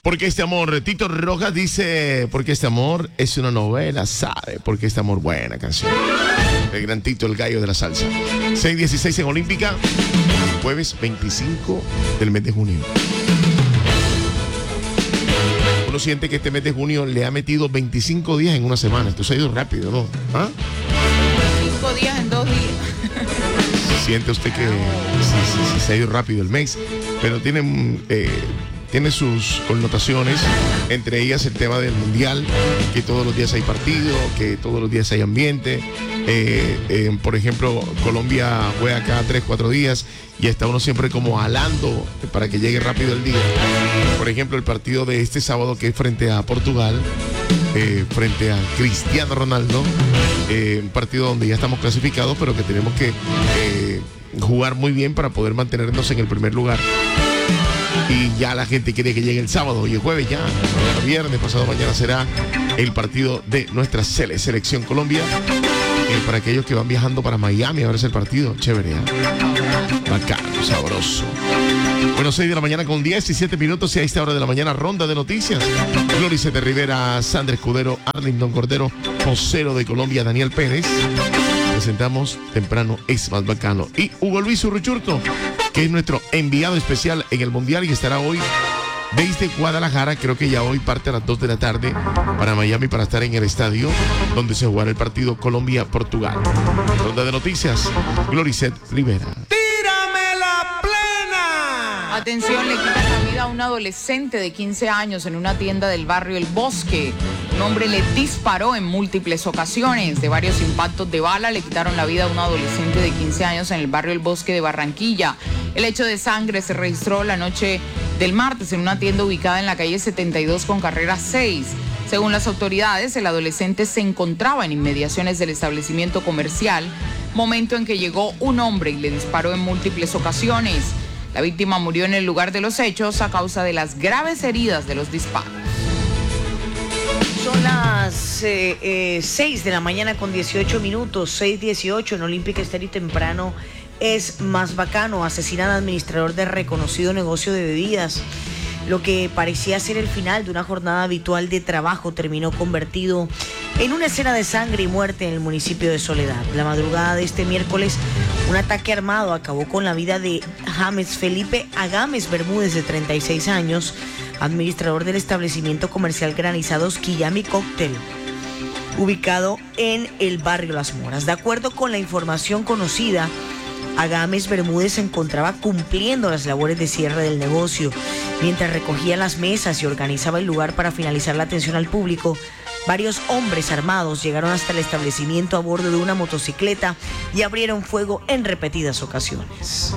Porque este amor, Tito Rojas dice, porque este amor es una novela, sabe, porque este amor, buena canción. El gran Tito, el gallo de la salsa. 6:16 en Olímpica, jueves 25 del mes de junio. Uno siente que este mes de junio le ha metido 25 días en una semana. Esto se ha ido rápido, ¿no? ¿Ah? 5 días en 2 días. Siente usted que sí, se ha ido rápido el mes, pero tiene sus connotaciones, entre ellas el tema del mundial, que todos los días hay partido, que todos los días hay ambiente. Por ejemplo, Colombia juega cada 3-4 días y está uno siempre como alando para que llegue rápido el día. Por ejemplo, el partido de este sábado, que es frente a Portugal, frente a Cristiano Ronaldo, un partido donde ya estamos clasificados, pero que tenemos que jugar muy bien para poder mantenernos en el primer lugar. Y ya la gente quiere que llegue el sábado y el jueves ya, el viernes, pasado mañana será el partido de nuestra selección Colombia. Para aquellos que van viajando para Miami a ver ese partido, chévere, ¿eh? Bacano, sabroso. Bueno, 6 de la mañana con 17 minutos y a esta hora de la mañana, ronda de noticias. Gloricete Rivera, Sandra Escudero, Arlington Cordero, vocero de Colombia, Daniel Pérez. Presentamos temprano es más bacano. Y Hugo Luis Urruchurto, que es nuestro enviado especial en el Mundial y estará hoy desde Guadalajara, creo que ya hoy parte a las 2 de la tarde para Miami para estar en el estadio donde se jugará el partido Colombia-Portugal. Ronda de noticias, Gloricet Rivera. ¡Tírame la plena! Atención, le quitan la vida a un adolescente de 15 años en una tienda del barrio El Bosque. Un hombre le disparó en múltiples ocasiones. De varios impactos de bala le quitaron la vida a un adolescente de 15 años en el barrio El Bosque de Barranquilla. El hecho de sangre se registró la noche del martes en una tienda ubicada en la calle 72 con carrera 6. Según las autoridades, el adolescente se encontraba en inmediaciones del establecimiento comercial, momento en que llegó un hombre y le disparó en múltiples ocasiones. La víctima murió en el lugar de los hechos a causa de las graves heridas de los disparos. Son las 6 de la mañana con 18 minutos, 6:18 en Olímpica Estéreo temprano. Es más bacano, asesinan al administrador de reconocido negocio de bebidas. Lo que parecía ser el final de una jornada habitual de trabajo terminó convertido en una escena de sangre y muerte en el municipio de Soledad. La madrugada de este miércoles, un ataque armado acabó con la vida de James Felipe Agames Bermúdez, de 36 años, administrador del establecimiento comercial Granizados Quillami Cóctel, ubicado en el barrio Las Moras. De acuerdo con la información conocida, Agames Bermúdez se encontraba cumpliendo las labores de cierre del negocio. Mientras recogía las mesas y organizaba el lugar para finalizar la atención al público, varios hombres armados llegaron hasta el establecimiento a bordo de una motocicleta y abrieron fuego en repetidas ocasiones.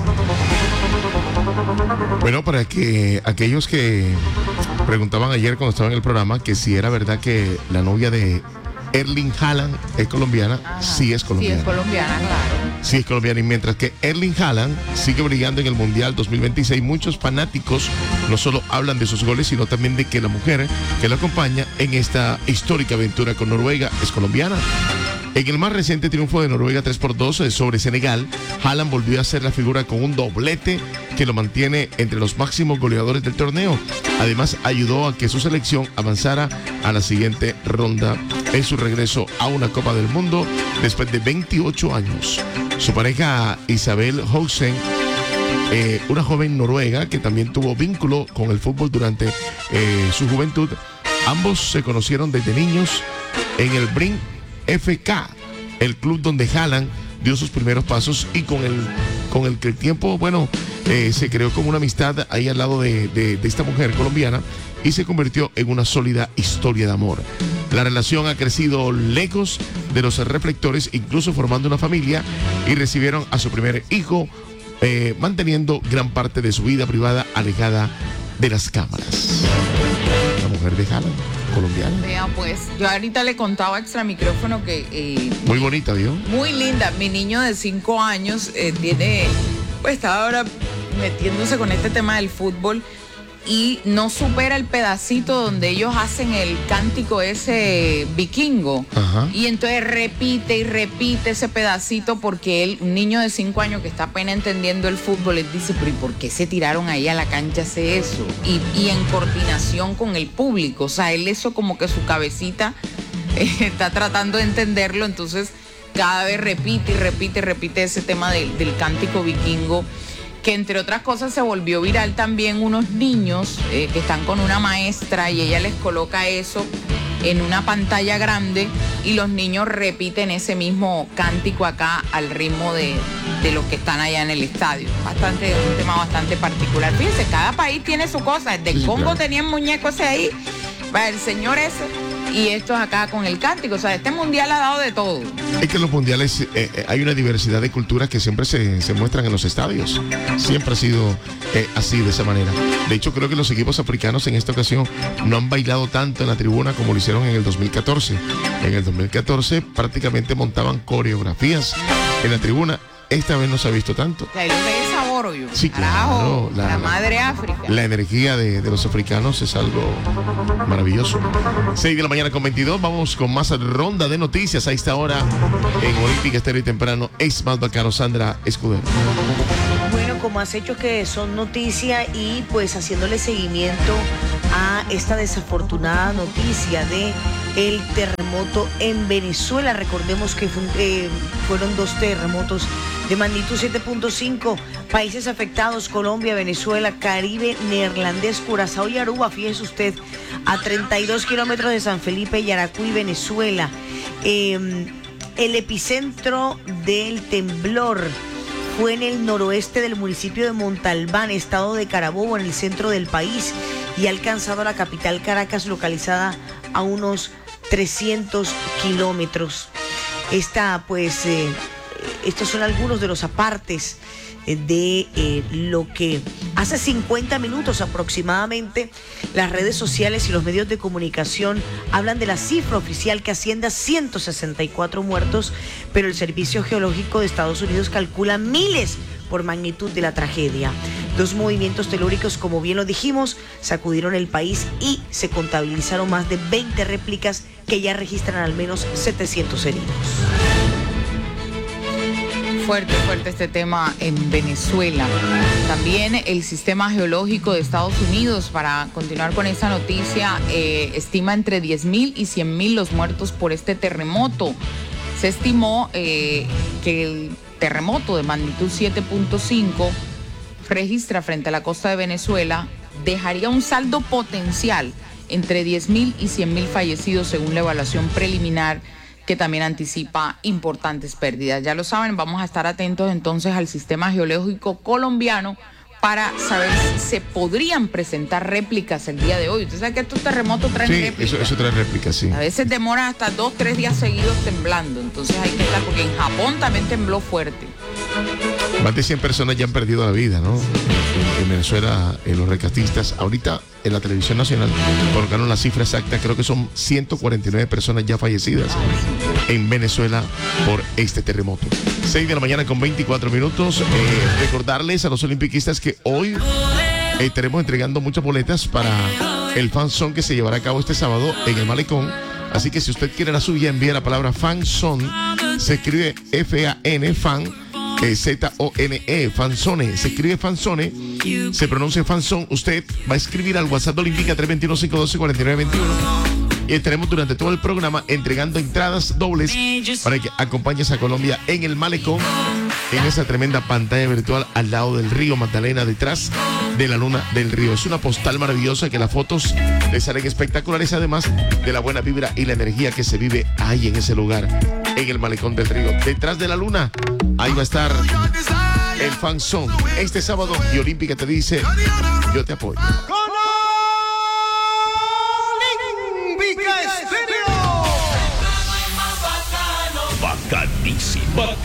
Bueno, para que aquellos que preguntaban ayer cuando estaba en el programa que si era verdad que la novia de Erling Haaland es colombiana. Ajá. Sí es colombiana. Sí es colombiana, claro. Sí es colombiana, y mientras que Erling Haaland sigue brillando en el Mundial 2026, muchos fanáticos no solo hablan de sus goles, sino también de que la mujer que lo acompaña en esta histórica aventura con Noruega es colombiana. En el más reciente triunfo de Noruega 3-2 sobre Senegal, Haaland volvió a ser la figura con un doblete que lo mantiene entre los máximos goleadores del torneo. Además, ayudó a que su selección avanzara a la siguiente ronda en su regreso a una Copa del Mundo después de 28 años. Su pareja Isabel Hausen, una joven noruega que también tuvo vínculo con el fútbol durante su juventud, ambos se conocieron desde niños en el Bring FK, el club donde Haaland dio sus primeros pasos, y con el que el tiempo, se creó como una amistad ahí al lado de esta mujer colombiana y se convirtió en una sólida historia de amor. La relación ha crecido lejos de los reflectores, incluso formando una familia, y recibieron a su primer hijo, manteniendo gran parte de su vida privada alejada de las cámaras. La mujer de Haaland, colombiana. Vea, pues, yo ahorita le contaba extra micrófono que... muy bonita, ¿vio? Muy linda. Mi niño de 5 años está ahora metiéndose con este tema del fútbol, y no supera el pedacito donde ellos hacen el cántico ese vikingo. Ajá. Y entonces repite y repite ese pedacito porque un niño de 5 años que está apenas entendiendo el fútbol, les dice, pero ¿y por qué se tiraron ahí a la cancha a hacer eso? Y en coordinación con el público, o sea, él eso como que su cabecita está tratando de entenderlo, entonces cada vez repite y repite y repite ese tema del cántico vikingo, que entre otras cosas se volvió viral también unos niños que están con una maestra y ella les coloca eso en una pantalla grande y los niños repiten ese mismo cántico acá al ritmo de los que están allá en el estadio. Un tema bastante particular. Fíjense, cada país tiene su cosa. El del Congo, claro, tenían muñecos ahí, el señor ese, y estos acá con el cántico. O sea, este mundial ha dado de todo. Es que en los mundiales hay una diversidad de culturas que siempre se muestran en los estadios. Siempre ha sido así, de esa manera. De hecho, creo que los equipos africanos en esta ocasión no han bailado tanto en la tribuna como lo hicieron en el 2014. En el 2014 prácticamente montaban coreografías en la tribuna. Esta vez no se ha visto tanto. Ahí lo ve ese sabor, yo. Sí, claro. La madre África. La energía de los africanos es algo maravilloso. 6 de la mañana con 22. Vamos con más ronda de noticias a esta hora en Olímpica Estéreo y Temprano. Es más bacano, Sandra Escudero. Bueno, como has hecho que son noticia y pues haciéndole seguimiento a esta desafortunada noticia de el terremoto en Venezuela. Recordemos que fueron 2 terremotos de magnitud 7.5, países afectados: Colombia, Venezuela, Caribe neerlandés, Curazao y Aruba. Fíjese usted, a 32 kilómetros de San Felipe, Yaracuy, Venezuela. El epicentro del temblor fue en el noroeste del municipio de Montalbán, estado de Carabobo, en el centro del país, y ha alcanzado la capital Caracas, localizada a unos 300 kilómetros. Estos son algunos de los apartes de lo que hace 50 minutos aproximadamente las redes sociales y los medios de comunicación hablan de la cifra oficial que asciende a 164 muertos, pero el Servicio Geológico de Estados Unidos calcula miles por magnitud de la tragedia. 2 movimientos telúricos, como bien lo dijimos, sacudieron el país y se contabilizaron más de 20 réplicas que ya registran al menos 700 heridos. Fuerte este tema en Venezuela. También el Sistema Geológico de Estados Unidos, para continuar con esa noticia, estima entre 10,000 y 100,000 los muertos por este terremoto. Se estimó que el terremoto de magnitud 7.5 registra frente a la costa de Venezuela dejaría un saldo potencial entre 10,000 y 100,000 fallecidos, según la evaluación preliminar, que también anticipa importantes pérdidas. Ya lo saben, vamos a estar atentos entonces al Sistema Geológico colombiano para saber si se podrían presentar réplicas el día de hoy. Usted sabe que estos terremotos traen réplicas. Eso trae réplicas, sí. A veces demora hasta 2-3 días seguidos temblando, entonces hay que estar, porque en Japón también tembló fuerte. Más de 100 personas ya han perdido la vida, ¿no? En Venezuela, los rescatistas. Ahorita en la televisión nacional colocaron la cifra exacta, creo que son 149 personas ya fallecidas en Venezuela por este terremoto. 6 de la mañana con 24 minutos. Recordarles a los olimpiquistas que hoy estaremos entregando muchas boletas para el Fan Zone que se llevará a cabo este sábado en el Malecón. Así que si usted quiere la suya, envíe la palabra Fan Zone. Se escribe F-A-N, Fan, Z-O-N-E, Fanzone. Se escribe Fanzone, se pronuncia Fanzone. Usted va a escribir al WhatsApp de Olímpica 321-512-4921 y estaremos durante todo el programa entregando entradas dobles para que acompañes a Colombia en el Malecón, en esa tremenda pantalla virtual al lado del río Magdalena, detrás de la luna del río. Es una postal maravillosa, que las fotos les salen espectaculares, además de la buena vibra y la energía que se vive ahí en ese lugar, en el Malecón del río, detrás de la luna. Ahí va a estar el Fan Zone este sábado, y Olímpica te dice: yo te apoyo. Bacanísimo.